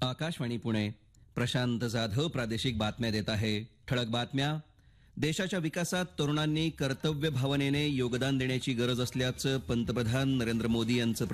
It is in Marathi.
आकाशवाणी पुणे. प्रशांत जाधव प्रादेशिक बातम्या देत आहे. ठळक बातम्या. देशाच्या विकासात तरुणांनी कर्तव्य भावनेने योगदान देण्याची गरज असल्याचं पंतप्रधान नरेंद्र मोदी यांचं